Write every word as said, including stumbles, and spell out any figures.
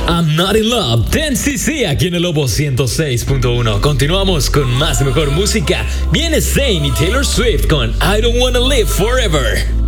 I'm Not in Love, ten C C aquí en el Lobo ciento seis punto uno. Continuamos con más y mejor música. Viene Zayn y Taylor Swift con I Don't Wanna Live Forever.